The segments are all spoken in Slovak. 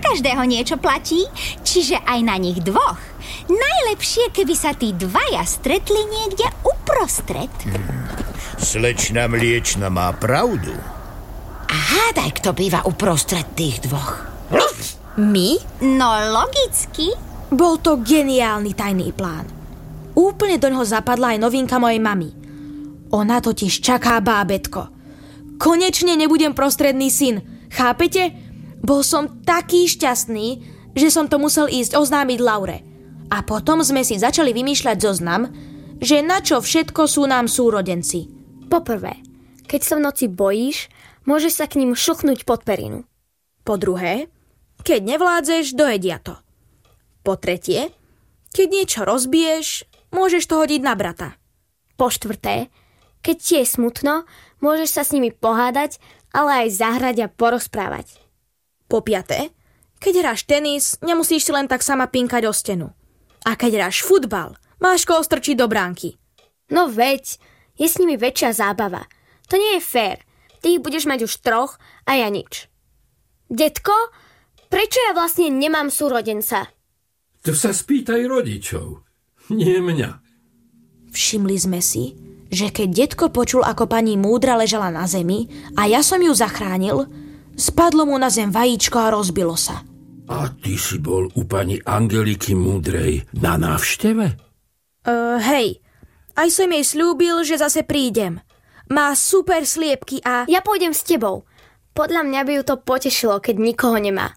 každého niečo platí, čiže aj na nich dvoch. Najlepšie, keby sa tí dvaja stretli niekde uprostred. Slečna Mliečna má pravdu. A hádaj, kto býva uprostred tých dvoch. My? No logicky. Bol to geniálny tajný plán. Úplne doňho zapadla aj novinka mojej mamy. Ona totiž čaká bábätko. Konečne nebudem prostredný syn. Chápete? Bol som taký šťastný, že som to musel ísť oznámiť Laure. A potom sme si začali vymýšľať zoznam, že na čo všetko sú nám súrodenci. Poprvé, keď sa v noci bojíš, môžeš sa k ním šuchnúť pod perinu. Po druhé, keď nevládzeš, dojedia to. Po tretie, keď niečo rozbiješ, môžeš to hodiť na brata. Po štvrté, keď ti je smutno, môžeš sa s nimi pohádať, ale aj zahrať a porozprávať. Po piaté, keď hráš tenis, nemusíš si len tak sama pinkať o stenu. A keď hráš futbal, máš koho strčiť do bránky. No veď, je s nimi väčšia zábava. To nie je fér. Ty ich budeš mať už 3 a ja nič. Detko, prečo ja vlastne nemám súrodenca? To sa spýtaj rodičov, nie mňa. Všimli sme si, že keď detko počul, ako pani múdra ležala na zemi a ja som ju zachránil, spadlo mu na zem vajíčko a rozbilo sa. A ty si bol u pani Angeliky Múdrej na návšteve? Hej, aj som jej sľúbil, že zase prídem. Má super sliepky a... Ja pôjdem s tebou. Podľa mňa by ju to potešilo, keď nikoho nemá.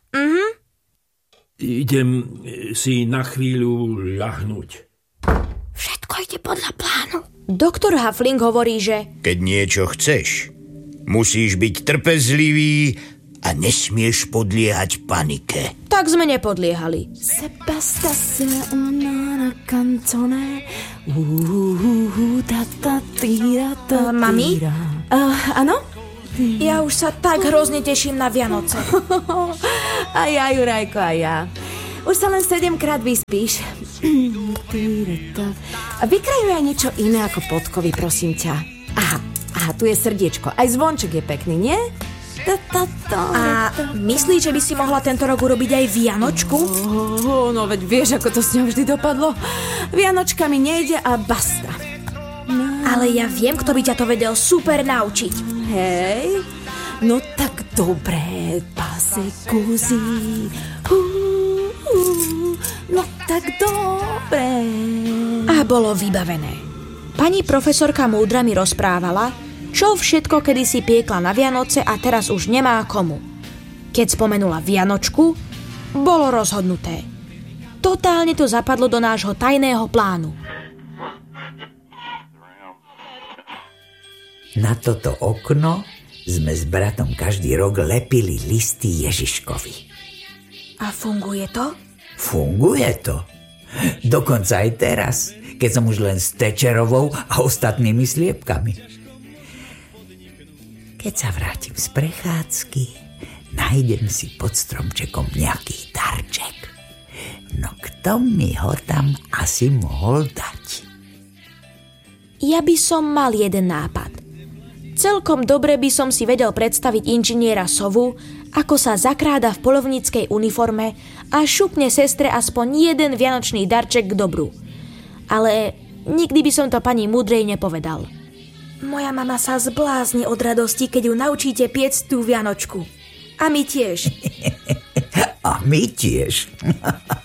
Idem si na chvíľu ľahnúť. Všetko ide podľa plánu. Doktor Huffling hovorí, že... Keď niečo chceš, musíš byť trpezlivý a nesmieš podliehať panike. Tak sme nepodliehali. Mami? Áno? Ja už sa tak hrozne teším na Vianoce. A ja, Jurajko, a ja. Už sa len 7-krát vyspíš. Vykrajuj aj niečo iné ako podkovy, prosím ťa. Aha, tu je srdiečko. Aj zvonček je pekný, nie? A myslíš, že by si mohla tento rok urobiť aj Vianočku? No veď vieš, ako to s ňou vždy dopadlo. Vianočka mi nejde a basta. Ale ja viem, kto by ťa to vedel super naučiť. Hej, no tak dobre, pase kuzy. No tak dobre. A bolo vybavené. Pani profesorka múdra mi rozprávala, čo všetko kedysi piekla na Vianoce a teraz už nemá komu. Keď spomenula Vianočku, bolo rozhodnuté. Totálne to zapadlo do nášho tajného plánu. Na toto okno sme s bratom každý rok lepili listy Ježiškovi. A funguje to? Funguje to. Dokonca aj teraz, keď som už len s Tečerovou a ostatnými sliepkami. Keď sa vrátim z prechádzky, nájdem si pod stromčekom nejaký darček. No kto mi ho tam asi mohol dať? Ja by som mal jeden nápad. Celkom dobre by som si vedel predstaviť inžiniera Sovu, ako sa zakráda v poľovníckej uniforme a šupne sestre aspoň jeden vianočný darček k dobru. Ale nikdy by som to pani múdrej nepovedal. Moja mama sa zblázni od radosti, keď ju naučíte piecť tú Vianočku. A my tiež. A my tiež.